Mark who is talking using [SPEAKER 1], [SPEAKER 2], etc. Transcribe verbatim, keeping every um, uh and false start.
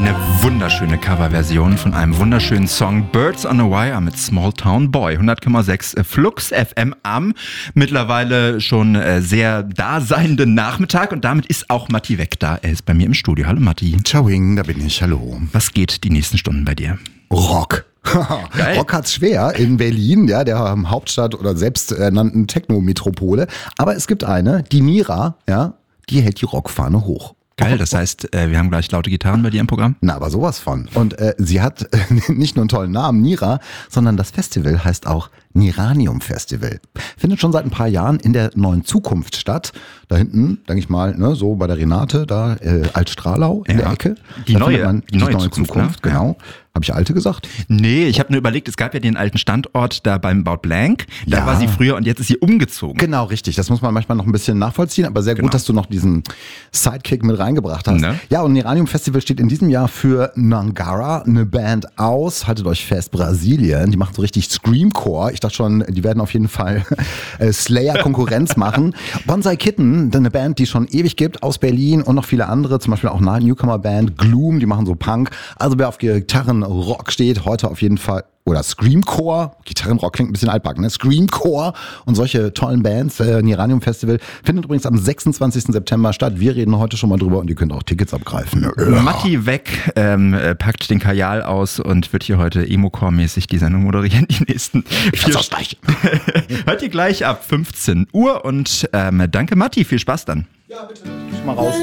[SPEAKER 1] Eine wunderschöne Coverversion von einem wunderschönen Song Birds on a Wire mit Small Town Boy. hundert Komma sechs Flux F M am mittlerweile schon äh, sehr daseinenden Nachmittag und damit ist auch Matti weg da. Er ist bei mir im Studio. Hallo Matti.
[SPEAKER 2] Ciao, da bin ich. Hallo.
[SPEAKER 1] Was geht die nächsten Stunden bei dir?
[SPEAKER 2] Rock. Rock hat's schwer in Berlin, ja, der Hauptstadt oder selbsternannten Techno-Metropole. Aber es gibt eine, die Mira, ja, die hält die Rockfahne hoch.
[SPEAKER 1] Geil, das heißt, äh, wir haben gleich laute Gitarren bei dir im Programm?
[SPEAKER 2] Na, aber sowas von. Und äh, sie hat äh, nicht nur einen tollen Namen, Nira, sondern das Festival heißt auch Niranium Festival. Findet schon seit ein paar Jahren in der Neuen Zukunft statt. Da hinten, denke ich mal, ne, so bei der Renate, da äh, Altstrahlau in
[SPEAKER 1] ja.
[SPEAKER 2] der Ecke.
[SPEAKER 1] Die
[SPEAKER 2] da
[SPEAKER 1] neue,
[SPEAKER 2] man
[SPEAKER 1] die
[SPEAKER 2] die
[SPEAKER 1] neue,
[SPEAKER 2] neue
[SPEAKER 1] Zukunft,
[SPEAKER 2] Zukunft,
[SPEAKER 1] ne?
[SPEAKER 2] genau.
[SPEAKER 1] Ja.
[SPEAKER 2] Habe ich alte gesagt?
[SPEAKER 1] Nee, ich habe nur überlegt, es gab ja den alten Standort da beim Baut Blank. Da
[SPEAKER 2] Ja.
[SPEAKER 1] war sie früher und jetzt ist sie umgezogen.
[SPEAKER 2] Genau, richtig. Das muss man manchmal noch ein bisschen nachvollziehen, aber sehr
[SPEAKER 1] Genau.
[SPEAKER 2] gut, dass du noch diesen Sidekick mit reingebracht hast.
[SPEAKER 1] Ne?
[SPEAKER 2] Ja, und Niranium Festival steht in diesem Jahr für Nangara, eine Band aus, haltet euch fest, Brasilien. Die machen so richtig Screamcore. Ich dachte schon, die werden auf jeden Fall äh, Slayer Konkurrenz machen. Bonsai Kitten, eine Band, die es schon ewig gibt, aus Berlin und noch viele andere, zum Beispiel auch eine Newcomer-Band, Gloom, die machen so Punk. Also wer auf Gitarrenrock steht, heute auf jeden Fall, oder Screamcore, Gitarrenrock klingt ein bisschen altbacken, ne? Screamcore und solche tollen Bands, äh, Niranium Festival, findet übrigens am sechsundzwanzigsten September statt. Wir reden heute schon mal drüber und ihr könnt auch Tickets abgreifen.
[SPEAKER 1] Matti weg, ähm, äh, packt den Kajal aus und wird hier heute Emo-Core-mäßig die Sendung moderieren. Die nächsten vier
[SPEAKER 2] gleich.
[SPEAKER 1] Hört ihr gleich ab fünfzehn Uhr und ähm, danke Matti, viel Spaß dann.
[SPEAKER 2] Ja, bitte. Ich mal raus.